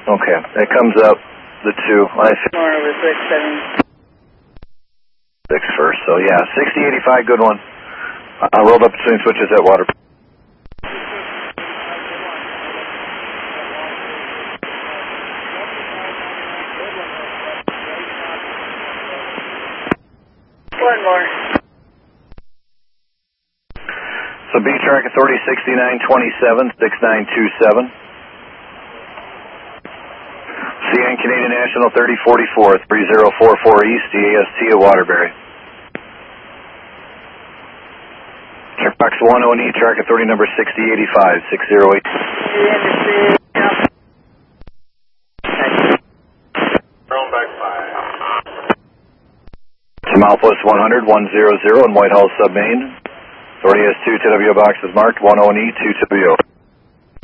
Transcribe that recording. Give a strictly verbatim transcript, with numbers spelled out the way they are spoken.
Okay, that comes up the two. I More over six seven. Six first, so yeah, sixty eighty-five, good one. I rolled up between switches at water. One more. So B track authority sixty-nine twenty-seven, six nine two seven. C N Canadian National thirty forty-four, three zero four four East, D A S T at Waterbury. Checkbox one O and E, track authority number sixty eighty-five, six zero eight. To Southwest one hundred, one hundred, and Whitehall Submain. Authority has two T W boxes marked, one O and E, two T W.